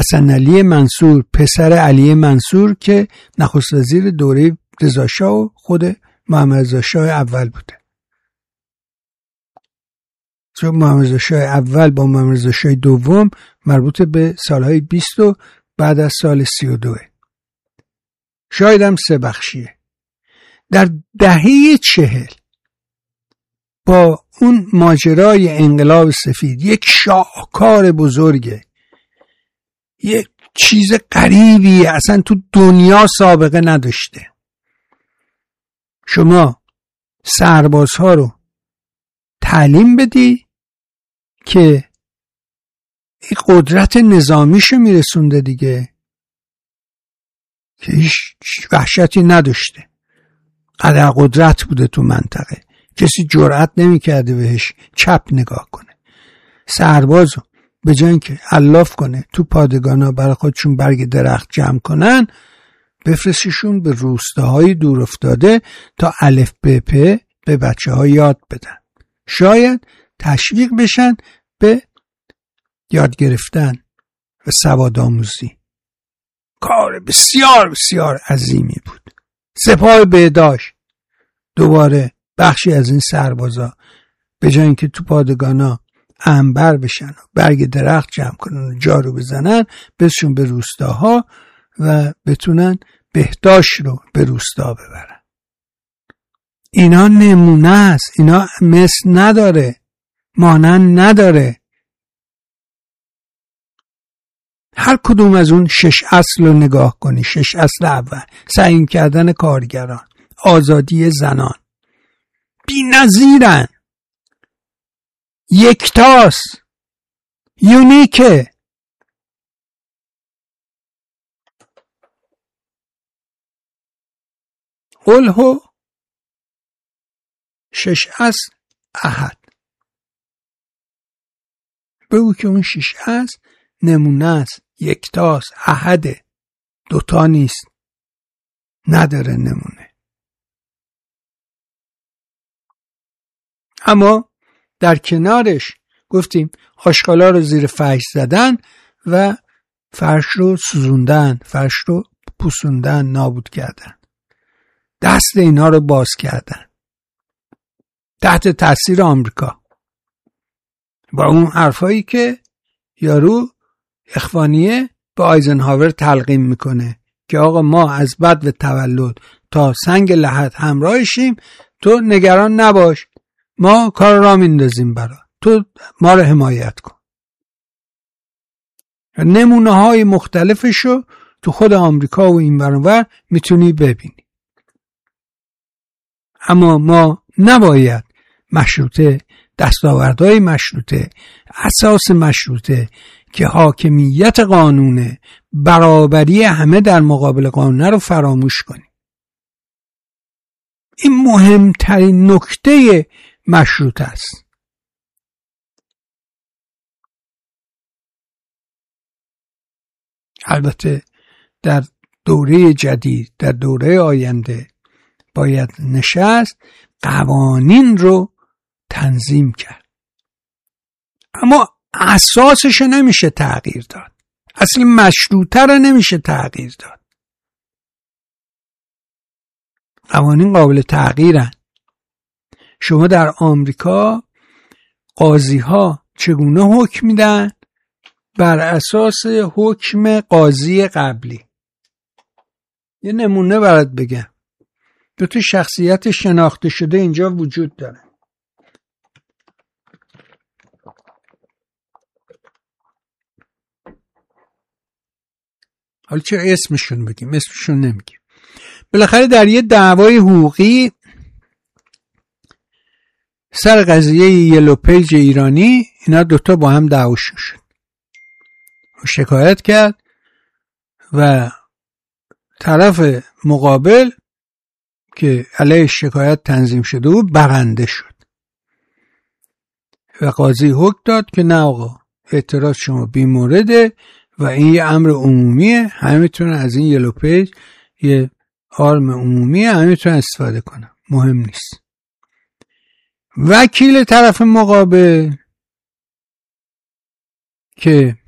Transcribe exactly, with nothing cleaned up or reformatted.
حسن علی منصور پسر علی منصور که نخست وزیر دوره رضا شاه و خود محمد رضا شاه اول بوده. چون محمد رضا شاه اول با محمد رضا شاه دوم مربوط به سالهای بیست و بعد از سال سی و دو. شاید هم سه بخشیه. در دهه چهل با اون ماجرای انقلاب سفید یک شاهکار بزرگه، یک چیز غریبی اصلا تو دنیا سابقه نداشته. شما سربازها رو تعلیم بدی که این قدرت نظامیشو میرسونده دیگه که هیچ وحشتی نداشته، قدر قدرت بوده تو منطقه، کسی جرأت نمیکرده بهش چپ نگاه کنه. سربازو به جای اینکه الاف کنه تو پادگانا برای خودشون برگ درخت جمع کنن، بفرستشون به روستاهای دور افتاده تا الف ب پ به بچه ها یاد بدن، شاید تشویق بشن به یاد گرفتن و سواد آموزی. کار بسیار بسیار عظیمی بود. سپاه بهداشت دوباره بخشی از این سربازا به جای اینکه تو پادگانا عنبر بشن و برگ درخت جمع کنن و جارو بزنن، بسشون به روستاها و بتونن بهداشت رو به روستا ببرن. اینا نمونه است، اینا مثل نداره، مانند نداره. هر کدوم از اون شش اصل رو نگاه کنی، شش اصل اول: تعیین کردن کارگران، آزادی زنان، بی نظیرن، یکتاس، یونیکه. قلهو شش اصل احد. بگو که اون شش اصل نمونه است، یکتاس، احده، دوتا نیست، نداره نمونه. اما در کنارش گفتیم آشغالا رو زیر فرش زدن و فرش رو سوزوندن، فرش رو پوسوندن، نابود کردن، دست اینا رو باز کردن تحت تاثیر آمریکا با اون حرفایی که یارو اخوانیه به آیزنهاور تلقین میکنه که آقا ما از بد و تولد تا سنگ لحد همراهشیم، تو نگران نباش، ما کار را میندازیم برا تو، ما رو حمایت کن. نمونه های مختلفشو تو خود آمریکا و این برانور میتونی ببینی. اما ما نباید مشروطه، دستاوردهای مشروطه، اساس مشروطه که حاکمیت قانونه، برابری همه در مقابل قانون رو فراموش کنیم. این مهمترین نکته مشروطه است. البته در دوره جدید، در دوره آینده باید نشست قوانین رو تنظیم کرد، اما اساسش نمیشه تغییر داد، اصل مشروطه رو نمیشه تغییر داد. قوانین قابل تغییرن. شما در آمریکا قاضی ها چگونه حکم میدن؟ بر اساس حکم قاضی قبلی. یه نمونه برات بگم. دو تا شخصیت شناخته شده اینجا وجود داره. حالا چه اسمشون بگیم؟ اسمشون نمیگیم. بالاخره در یه دعوای حقوقی سر قضیه یلو پیج ایرانی اینا دوتا با هم دعواشون شد، شکایت کرد و طرف مقابل که علیه شکایت تنظیم شده بود برنده شد و قاضی حکم داد که نه آقا، اعتراض شما بی مورده و این یه امر عمومیه، همه میتونن از این یلو پیج، یه آرم عمومیه، همه میتونن استفاده کنن، مهم نیست. وکیل طرف مقابل که